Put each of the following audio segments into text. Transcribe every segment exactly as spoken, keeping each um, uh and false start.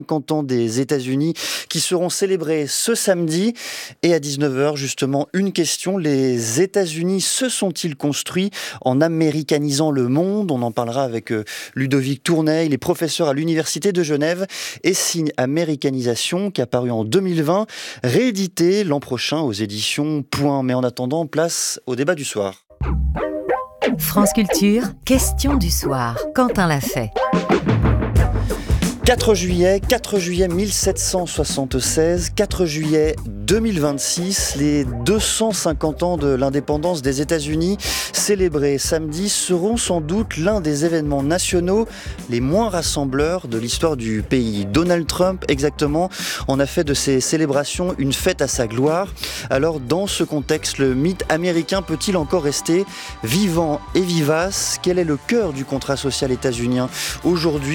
cinquante ans des États-Unis qui seront célébrés ce samedi. Et à dix-neuf heures, justement, une question. Les États-Unis se sont-ils construits en américanisant le monde ? On en parlera avec Ludovic Tournay. Il est professeur à l'Université de Genève et signe Américanisation, qui a paru en deux mille vingt, réédité l'an prochain aux éditions Point. Mais en attendant, place au débat du soir. France Culture, question du soir. Quentin l'a fait. quatre juillet, quatre juillet mille sept cent soixante-seize, quatre juillet deux mille vingt-six, les deux cent cinquante ans de l'indépendance des États-Unis célébrés samedi seront sans doute l'un des événements nationaux les moins rassembleurs de l'histoire du pays. Donald Trump, exactement, en a fait de ces célébrations une fête à sa gloire. Alors, dans ce contexte, le mythe américain peut-il encore rester vivant et vivace ? Quel est le cœur du contrat social états-unien aujourd'hui ?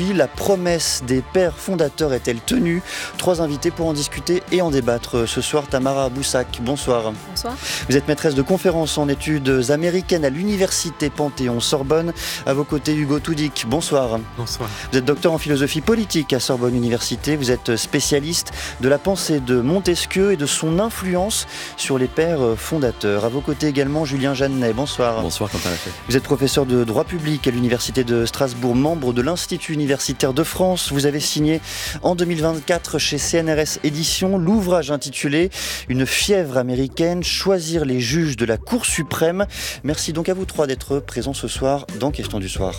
La promesse des pères fondateurs est-elle tenue ? Trois invités pour en discuter et en débattre ce soir. Tamara Boussac, bonsoir. Bonsoir. Vous êtes maîtresse de conférences en études américaines à l'Université Panthéon-Sorbonne. À vos côtés, Hugo Toudic, bonsoir. Bonsoir. Vous êtes docteur en philosophie politique à Sorbonne Université. Vous êtes spécialiste de la pensée de Montesquieu et de son influence sur les pères fondateurs. À vos côtés également, Julien Jeannet, bonsoir. Bonsoir, Quentin l'a fait. Vous êtes professeur de droit public à l'Université de Strasbourg, membre de l'Institut universitaire de France. Vous avez signé en deux mille vingt-quatre chez C N R S Éditions l'ouvrage intitulé « Une fièvre américaine, choisir les juges de la Cour suprême ». Merci donc à vous trois d'être présents ce soir dans Question du soir.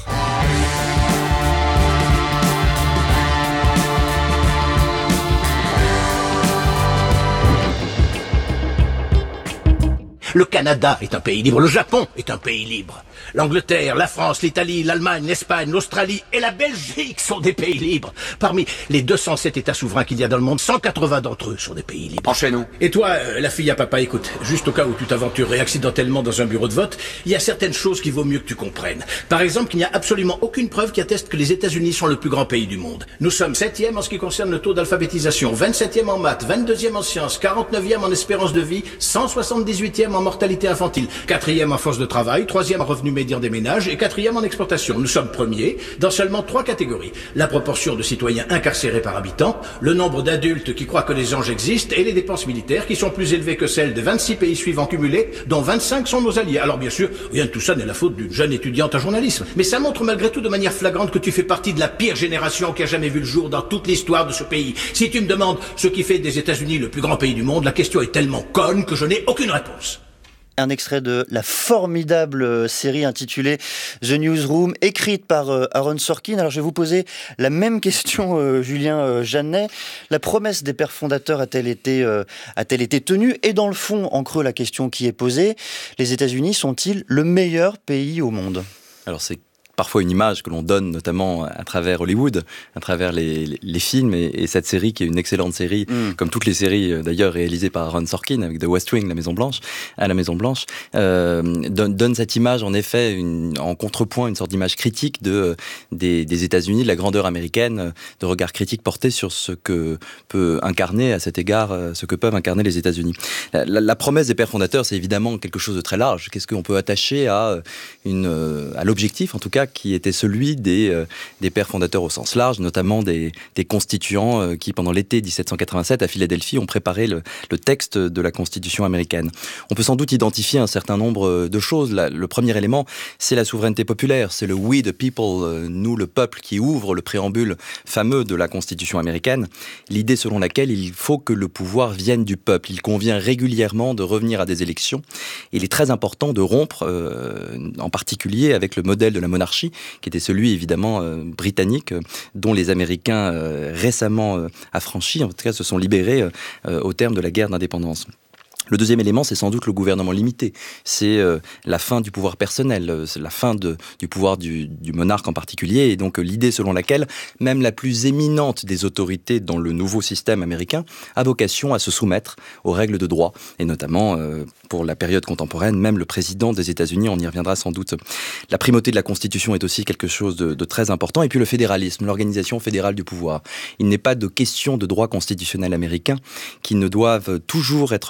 Le Canada est un pays libre, le Japon est un pays libre. L'Angleterre, la France, l'Italie, l'Allemagne, l'Espagne, l'Australie et la Belgique sont des pays libres. Parmi les deux cent sept États souverains qu'il y a dans le monde, cent quatre-vingts d'entre eux sont des pays libres. Enchaînons. Et toi, euh, la fille à papa, écoute, juste au cas où tu t'aventurerais accidentellement dans un bureau de vote, il y a certaines choses qu'il vaut mieux que tu comprennes. Par exemple, qu'il n'y a absolument aucune preuve qui atteste que les États-Unis sont le plus grand pays du monde. Nous sommes septième en ce qui concerne le taux d'alphabétisation, vingt-septième en maths, vingt-deuxième en sciences, quarante-neuvième en espérance de vie, cent soixante-dix-huitième en mortalité infantile, quatrième en force de travail, troisième en revenu médian des ménages et quatrième en exportation. Nous sommes premiers dans seulement trois catégories. La proportion de citoyens incarcérés par habitant, le nombre d'adultes qui croient que les anges existent et les dépenses militaires qui sont plus élevées que celles de vingt-six pays suivants cumulés, dont vingt-cinq sont nos alliés. Alors bien sûr, rien de tout ça n'est la faute d'une jeune étudiante en journalisme. Mais ça montre malgré tout de manière flagrante que tu fais partie de la pire génération qui a jamais vu le jour dans toute l'histoire de ce pays. Si tu me demandes ce qui fait des États-Unis le plus grand pays du monde, la question est tellement conne que je n'ai aucune réponse. Un extrait de la formidable série intitulée The Newsroom, écrite par Aaron Sorkin. Alors je vais vous poser la même question, euh, Julien euh, Jeannet. La promesse des pères fondateurs a-t-elle été, euh, a-t-elle été tenue ? Et dans le fond, en creux, la question qui est posée, les États-Unis sont-ils le meilleur pays au monde ? Alors c'est parfois une image que l'on donne notamment à travers Hollywood, à travers les, les, les films et, et cette série qui est une excellente série, mm. comme toutes les séries d'ailleurs réalisées par Aaron Sorkin avec The West Wing, la Maison Blanche, à la Maison Blanche, euh, donne, donne cette image en effet une, en contrepoint, une sorte d'image critique de, des, des États-Unis, de la grandeur américaine, de regard critique porté sur ce que peut incarner à cet égard, ce que peuvent incarner les États-Unis. La, la, la promesse des pères fondateurs, c'est évidemment quelque chose de très large. Qu'est-ce qu'on peut attacher à, une, à l'objectif, en tout cas, qui était celui des, euh, des pères fondateurs au sens large, notamment des, des constituants euh, qui, pendant l'été dix-sept cent quatre-vingt-sept, à Philadelphie, ont préparé le, le texte de la Constitution américaine. On peut sans doute identifier un certain nombre de choses. La, le premier élément, c'est la souveraineté populaire, c'est le « we the people », euh, nous le peuple, qui ouvre le préambule fameux de la Constitution américaine. L'idée selon laquelle il faut que le pouvoir vienne du peuple. Il convient régulièrement de revenir à des élections. Il est très important de rompre, euh, en particulier avec le modèle de la monarchie, qui était celui évidemment euh, britannique, euh, dont les Américains euh, récemment euh, affranchis, en tout cas se sont libérés euh, au terme de la guerre d'indépendance. Le deuxième élément, c'est sans doute le gouvernement limité. C'est euh, la fin du pouvoir personnel, euh, c'est la fin de, du pouvoir du, du monarque en particulier, et donc euh, l'idée selon laquelle même la plus éminente des autorités dans le nouveau système américain a vocation à se soumettre aux règles de droit, et notamment euh, pour la période contemporaine, même le président des États-Unis, on y reviendra sans doute. La primauté de la Constitution est aussi quelque chose de, de très important, et puis le fédéralisme, l'organisation fédérale du pouvoir. Il n'est pas de question de droit constitutionnel américain qui ne doivent toujours être ramenés à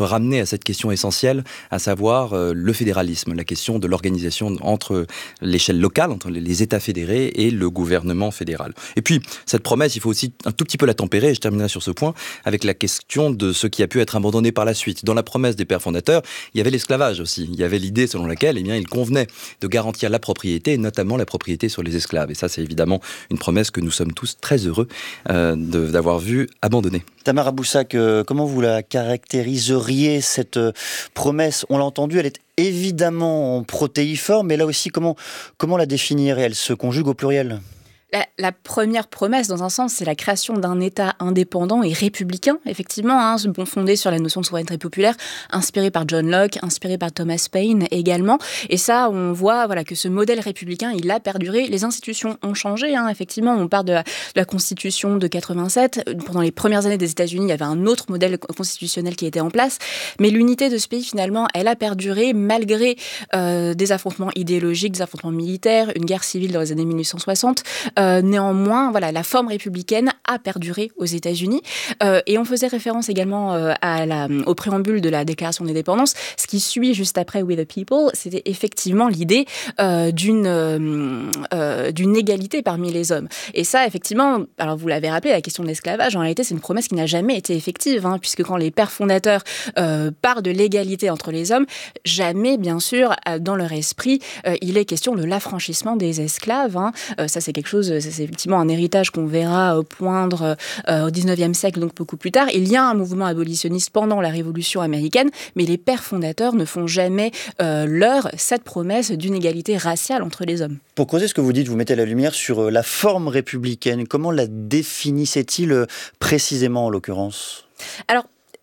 cette question essentielle, à savoir euh, le fédéralisme, la question de l'organisation entre l'échelle locale, entre les États fédérés et le gouvernement fédéral. Et puis, cette promesse, il faut aussi un tout petit peu la tempérer, et je terminerai sur ce point, avec la question de ce qui a pu être abandonné par la suite. Dans la promesse des pères fondateurs, il y avait l'esclavage aussi. Il y avait l'idée selon laquelle eh bien, il convenait de garantir la propriété, et notamment la propriété sur les esclaves. Et ça, c'est évidemment une promesse que nous sommes tous très heureux euh, de, d'avoir vu abandonnée. Tamara Boussac, euh, comment vous la caractériseriez, cette euh, promesse? On l'a entendu, elle est évidemment protéiforme, mais là aussi, comment, comment la définir? Et elle se conjugue au pluriel. La, la première promesse, dans un sens, c'est la création d'un État indépendant et républicain, effectivement, hein, bon, fondé sur la notion de souveraineté populaire, inspiré par John Locke, inspiré par Thomas Paine également. Et ça, on voit voilà, que ce modèle républicain, il a perduré. Les institutions ont changé, hein, effectivement. On part de la, de la Constitution de quatre-vingt-sept. Pendant les premières années des États-Unis, il y avait un autre modèle constitutionnel qui était en place. Mais l'unité de ce pays, finalement, elle a perduré malgré euh, des affrontements idéologiques, des affrontements militaires, une guerre civile dans les années mille huit cent soixante. Euh, néanmoins, voilà, la forme républicaine a perduré aux États-Unis. Euh, et on faisait référence également euh, à la, au préambule de la Déclaration d'indépendance. Ce qui suit juste après We the People, c'était effectivement l'idée euh, d'une, euh, euh, d'une égalité parmi les hommes. Et ça, effectivement, alors vous l'avez rappelé, la question de l'esclavage, en réalité, c'est une promesse qui n'a jamais été effective, hein, puisque quand les pères fondateurs euh, parlent de l'égalité entre les hommes, jamais, bien sûr, dans leur esprit, euh, il est question de l'affranchissement des esclaves. Hein. Euh, ça, c'est quelque chose c'est effectivement un héritage qu'on verra poindre euh, au dix-neuvième siècle, donc beaucoup plus tard. Il y a un mouvement abolitionniste pendant la Révolution américaine, mais les pères fondateurs ne font jamais euh, leur cette promesse d'une égalité raciale entre les hommes. Pour creuser ce que vous dites, vous mettez la lumière sur la forme républicaine. Comment la définissait-il précisément, en l'occurrence ? Alors,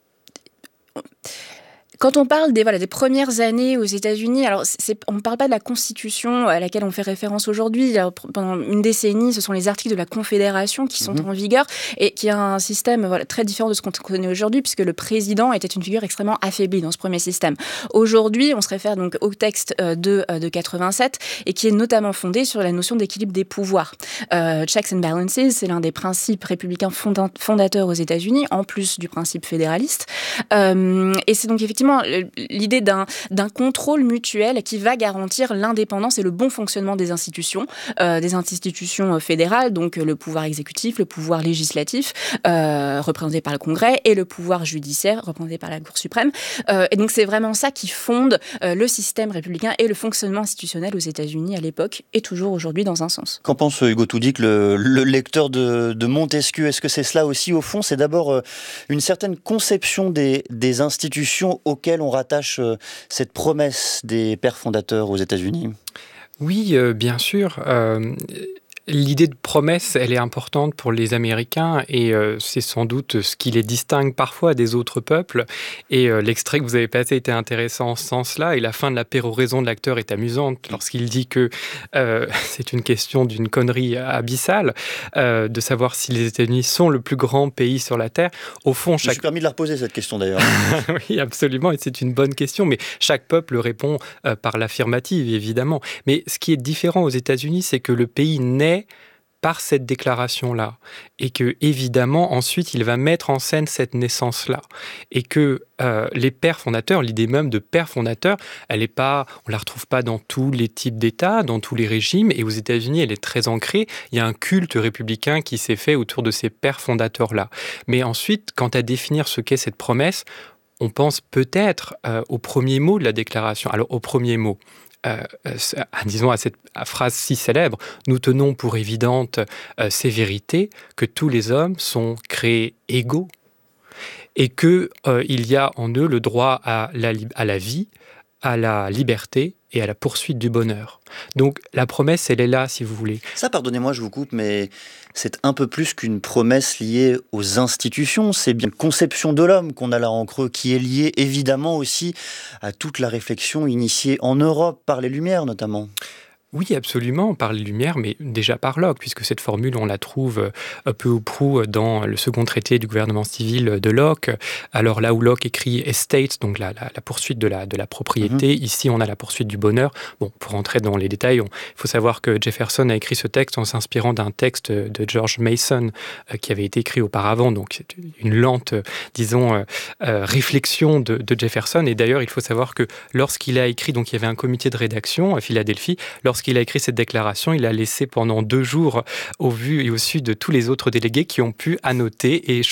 quand on parle des, voilà, des premières années aux États-Unis, alors c'est, on ne parle pas de la Constitution à laquelle on fait référence aujourd'hui. Alors, pendant une décennie, ce sont les articles de la Confédération qui sont mmh. en vigueur et qui a un système voilà, très différent de ce qu'on connaît aujourd'hui, puisque le président était une figure extrêmement affaiblie dans ce premier système. Aujourd'hui, on se réfère donc au texte de, de quatre-vingt-sept et qui est notamment fondé sur la notion d'équilibre des pouvoirs. Euh, checks and balances, c'est l'un des principes républicains fonda- fondateurs aux États-Unis, en plus du principe fédéraliste. Euh, et c'est donc effectivement l'idée d'un, d'un contrôle mutuel qui va garantir l'indépendance et le bon fonctionnement des institutions, euh, des institutions fédérales, donc le pouvoir exécutif, le pouvoir législatif, euh, représenté par le Congrès, et le pouvoir judiciaire, représenté par la Cour suprême. Euh, et donc c'est vraiment ça qui fonde euh, le système républicain et le fonctionnement institutionnel aux États-Unis à l'époque, et toujours aujourd'hui dans un sens. Qu'en pense Hugo Toudic, le, le lecteur de, de Montesquieu? Est-ce que c'est cela aussi au fond? C'est d'abord euh, une certaine conception des, des institutions auxquelles on rattache euh, cette promesse des pères fondateurs aux États-Unis? Oui, euh, bien sûr. Euh, L'idée de promesse, elle est importante pour les Américains et euh, c'est sans doute ce qui les distingue parfois des autres peuples. Et euh, l'extrait que vous avez passé était intéressant en ce sens-là. Et la fin de la péroraison de l'acteur est amusante lorsqu'il dit que euh, c'est une question d'une connerie abyssale, euh, de savoir si les États-Unis sont le plus grand pays sur la Terre. Au fond, chaque... Je me suis permis de la reposer, cette question d'ailleurs. Oui, absolument, et c'est une bonne question. Mais chaque peuple répond euh, par l'affirmative, évidemment. Mais ce qui est différent aux États-Unis, c'est que le pays naît par cette déclaration-là, et que évidemment ensuite il va mettre en scène cette naissance-là, et que euh, les pères fondateurs, l'idée même de père fondateur, elle est pas, on la retrouve pas dans tous les types d'États, dans tous les régimes, et aux États-Unis elle est très ancrée. Il y a un culte républicain qui s'est fait autour de ces pères fondateurs-là. Mais ensuite, quant à définir ce qu'est cette promesse, on pense peut-être euh, au premier mot de la déclaration. Alors au premier mot. Euh, euh, disons à cette à phrase si célèbre, nous tenons pour évidente euh, ces vérités que tous les hommes sont créés égaux et qu'il euh, y a en eux le droit à la, à la vie, à la liberté et à la poursuite du bonheur. Donc la promesse, elle est là, si vous voulez. Ça, pardonnez-moi, je vous coupe, mais c'est un peu plus qu'une promesse liée aux institutions. C'est bien une conception de l'homme qu'on a là en creux, qui est liée évidemment aussi à toute la réflexion initiée en Europe par les Lumières, notamment. Oui, absolument, par les Lumières, mais déjà par Locke, puisque cette formule, on la trouve peu ou prou dans le second traité du gouvernement civil de Locke. Alors là où Locke écrit estate, donc la, la, la poursuite de la, de la propriété, mmh. ici on a la poursuite du bonheur. Bon, pour rentrer dans les détails, il faut savoir que Jefferson a écrit ce texte en s'inspirant d'un texte de George Mason euh, qui avait été écrit auparavant, donc c'est une lente, disons, euh, euh, réflexion de, de Jefferson. Et d'ailleurs, il faut savoir que lorsqu'il a écrit, donc il y avait un comité de rédaction à Philadelphie, lorsqu'il a écrit cette déclaration, il a laissé pendant deux jours au vu et au su de tous les autres délégués qui ont pu annoter et